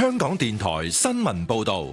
香港電台新聞報道。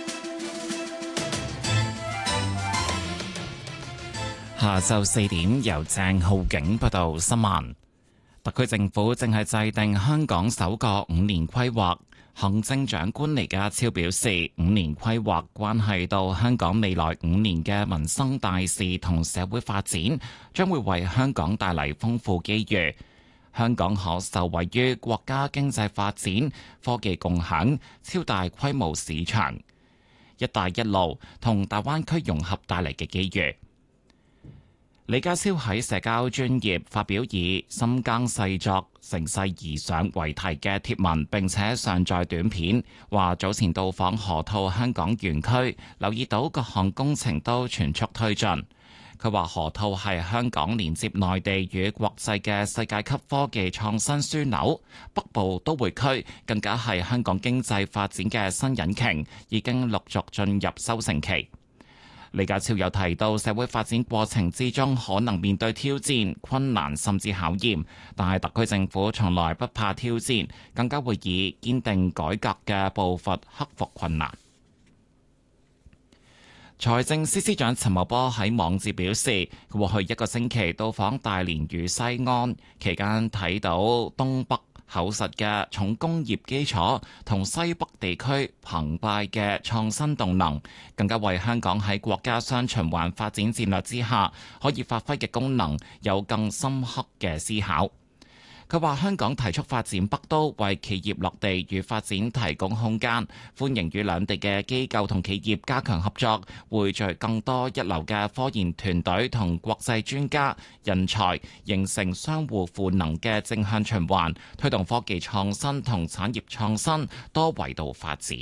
下晝4點，由鄭浩景報道新聞。特區政府正係制定香港首個5年規劃。行政長官李家超表示，5年規劃關係到香港未來5年嘅民生大事同社會發展，將會為香港帶嚟豐富機遇。香港可受惠於國家經濟發展、科技共享、超大規模市場、一帶一路同大灣區融合帶嚟嘅機遇。李家超喺社交專頁發表以深耕細作、乘勢而上為題嘅貼文，並且上載短片，話早前到訪河套香港園區，留意到各項工程都全速推進。佢話河套係香港連接內地與國際嘅世界級科技創新樞紐，北部都會區更加係香港經濟發展嘅新引擎，已經陸續進入收成期。李家超又提到，社會發展過程之中可能面對挑戰、困難甚至考驗，但係特區政府從來不怕挑戰，更加會以堅定改革嘅步伐克服困難。財政司司長陳茂波喺網誌表示，過去1個星期到訪大連與西安，期間睇到東北厚實嘅重工業基礎同西北地區澎湃嘅創新動能，更加為香港喺國家雙循環發展戰略之下可以發揮嘅功能有更深刻嘅思考。佢話香港提速發展北都，為企業落地與發展提供空間，歡迎與兩地嘅機構同企業加強合作，匯聚更多一流嘅科研團隊同國際專家人才，形成相互賦能嘅正向循環，推動科技創新同產業創新多維度發展。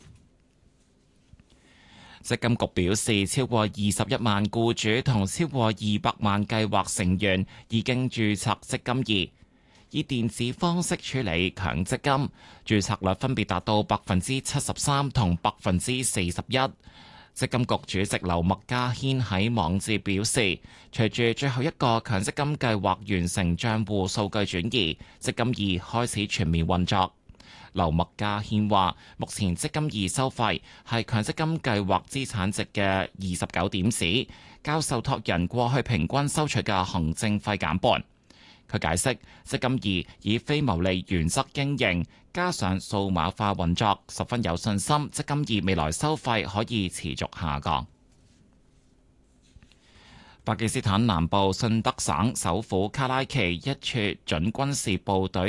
積金局表示，超過21萬僱主同超過200萬計劃成員已經註冊積金易，以電子方式處理強積金，註冊率分別達到73%同41%。積金局主席劉麥嘉軒喺網誌表示，隨住最後一個強積金計劃完成帳戶數據轉移，積金易開始全面運作。劉麥嘉軒話，目前積金易收費係強積金計劃資產值嘅29點子，較受託人過去平均收取嘅行政費減半。佢解釋，積金易以非牟利原則經營，加上數碼化運作，十分有信心積金易未來收費可以持續下降。巴基斯坦南部信德省首府卡拉奇一處準軍事部隊